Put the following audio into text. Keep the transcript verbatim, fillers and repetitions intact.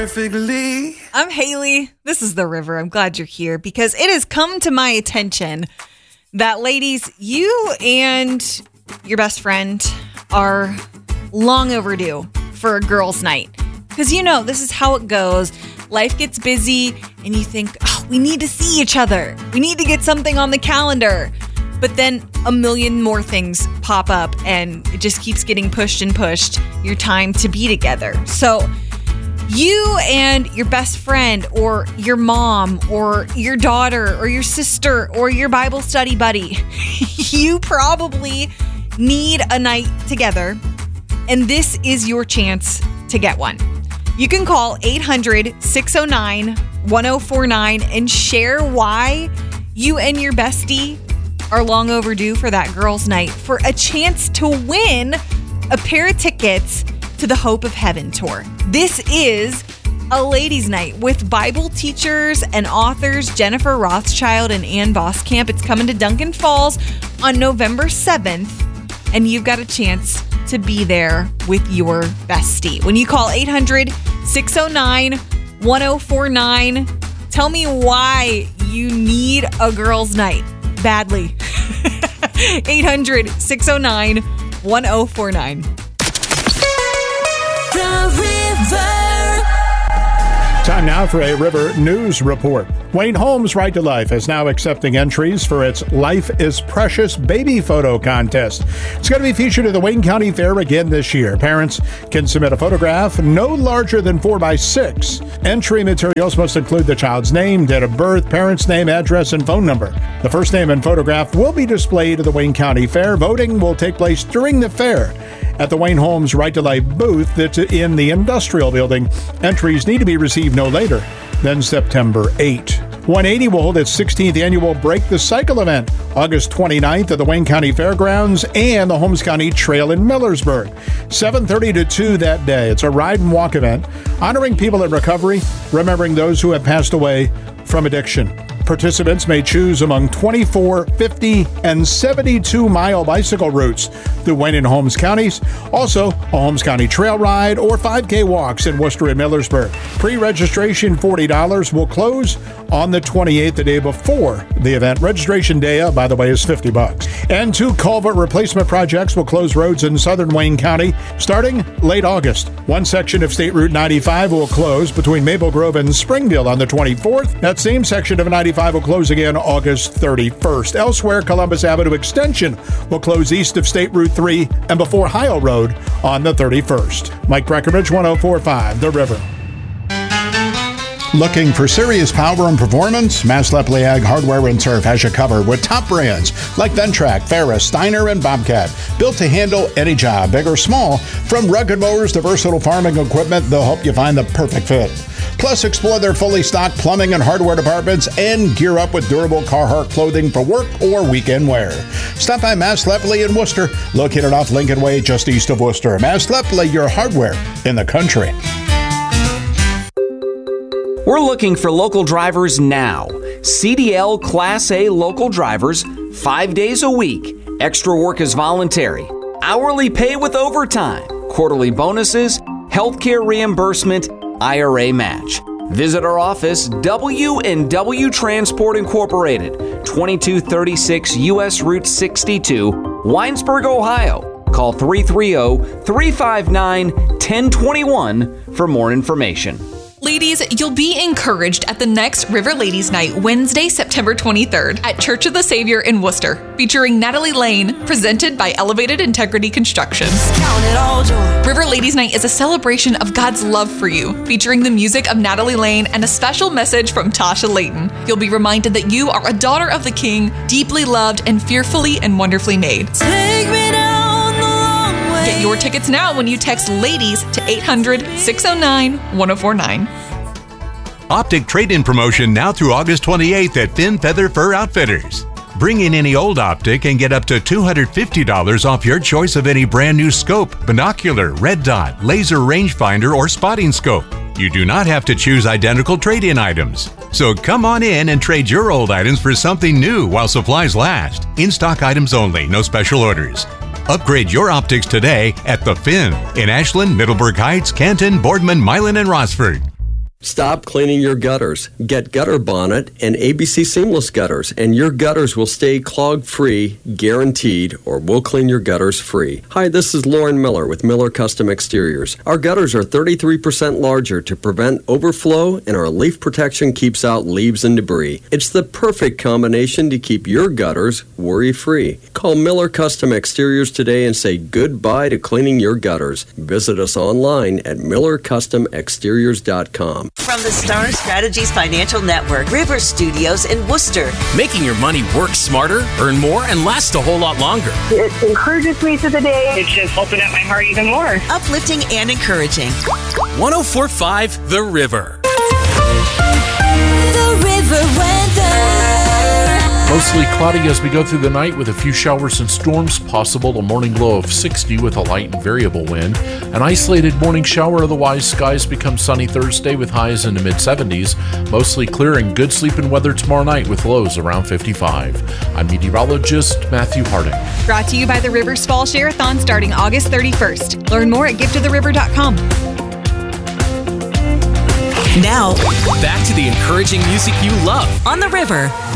perfectly. I'm Haley. This is The River. I'm glad you're here because it has come to my attention that, ladies, you and your best friend are long overdue for a girls' night. Because, you know, this is how it goes. Life gets busy and you think, oh, we need to see each other. We need to get something on the calendar. But then a million more things pop up and it just keeps getting pushed and pushed. Your time to be together. So you and your best friend or your mom or your daughter or your sister or your Bible study buddy, you probably need a night together. And this is your chance to get one. You can call eight hundred, six oh nine, one oh four nine and share why you and your bestie are long overdue for that girls' night for a chance to win a pair of tickets to the Hope of Heaven tour. This is a ladies' night with Bible teachers and authors Jennifer Rothschild and Ann Voskamp. It's coming to Duncan Falls on November seventh, and you've got a chance to be there with your bestie. When you call eight hundred, six oh nine, one oh four nine, tell me why you need a girls' night badly. eight hundred, six oh nine, one oh four nine. The River. Time now for a River News Report. Wayne Holmes Right to Life is now accepting entries for its Life is Precious baby photo contest. It's going to be featured at the Wayne County Fair again this year. Parents can submit a photograph no larger than four by six. Entry materials must include the child's name, date of birth, parent's name, address, and phone number. The first name and photograph will be displayed at the Wayne County Fair. Voting will take place during the fair at the Wayne Holmes Right to Life booth that's in the Industrial Building. Entries need to be received no later than September eighth. one eighty will hold its sixteenth annual Break the Cycle event August twenty-ninth at the Wayne County Fairgrounds and the Holmes County Trail in Millersburg. seven thirty to two that day. It's a ride and walk event honoring people in recovery, remembering those who have passed away from addiction. Participants may choose among twenty-four, fifty, and seventy-two mile bicycle routes through Wayne and Holmes counties. Also, a Holmes County trail ride or five K walks in Worcester and Millersburg. Pre-registration forty dollars will close on the twenty-eighth, the day before the event. Registration day, by the way, is fifty bucks. And two culvert replacement projects will close roads in southern Wayne County starting late August. One section of State Route ninety-five will close between Maple Grove and Springville on the twenty-fourth. That same section of ninety-five will close again August thirty-first. Elsewhere, Columbus Avenue Extension will close east of State Route three and before Heil Road on the thirty-first. Mike Breckenridge, one oh four point five, The River. Looking for serious power and performance? Mass-Lepley Ag Hardware and Turf has you covered with top brands like Ventrac, Ferris, Steiner, and Bobcat. Built to handle any job, big or small. From rugged mowers to versatile farming equipment, they'll help you find the perfect fit. Plus, explore their fully stocked plumbing and hardware departments and gear up with durable Carhartt clothing for work or weekend wear. Stop by Mass-Lepley in Worcester, located off Lincoln Way just east of Worcester. Mass-Lepley, your hardware in the country. We're looking for local drivers now. C D L Class A local drivers, five days a week. Extra work is voluntary. Hourly pay with overtime. Quarterly bonuses, healthcare reimbursement, I R A match. Visit our office, W and W Transport Incorporated, twenty-two thirty-six U S Route sixty-two, Winesburg, Ohio. Call three three zero, three five nine, one zero two one for more information. Ladies, you'll be encouraged at the next River Ladies Night, Wednesday, September twenty-third at Church of the Savior in Worcester, featuring Natalie Lane, presented by Elevated Integrity Construction. Count it all joy. River Ladies Night is a celebration of God's love for you, featuring the music of Natalie Lane and a special message from Tasha Layton. You'll be reminded that you are a daughter of the King, deeply loved and fearfully and wonderfully made. Take me down the long way. Get your tickets now when you text LADIES to eight hundred, six oh nine, one oh four nine. Optic trade-in promotion now through August twenty-eighth at Thin Feather Fur Outfitters. Bring in any old optic and get up to two hundred fifty dollars off your choice of any brand new scope, binocular, red dot, laser rangefinder, or spotting scope. You do not have to choose identical trade-in items. So come on in and trade your old items for something new while supplies last. In-stock items only, no special orders. Upgrade your optics today at The Finn in Ashland, Middleburg Heights, Canton, Boardman, Milan, and Rossford. Stop cleaning your gutters. Get Gutter Bonnet and A B C Seamless Gutters, and your gutters will stay clog-free, guaranteed, or we'll clean your gutters free. Hi, this is Lauren Miller with Miller Custom Exteriors. Our gutters are thirty-three percent larger to prevent overflow, and our leaf protection keeps out leaves and debris. It's the perfect combination to keep your gutters worry-free. Call Miller Custom Exteriors today and say goodbye to cleaning your gutters. Visit us online at miller custom exteriors dot com. From the Star Strategies Financial Network, River Studios in Worcester. Making your money work smarter, earn more, and last a whole lot longer. It encourages me through the day. It's just opened up my heart even more. Uplifting and encouraging. one oh four point five The River. The River weather. Mostly cloudy as we go through the night with a few showers and storms possible. A morning low of sixty with a light and variable wind. An isolated morning shower, otherwise skies become sunny Thursday with highs in the mid seventies. Mostly clear and good sleeping weather tomorrow night with lows around fifty-five. I'm meteorologist Matthew Harding. Brought to you by the Rivers Fall Share-a-thon starting August thirty-first. Learn more at gift of the river dot com. Now, back to the encouraging music you love on the River.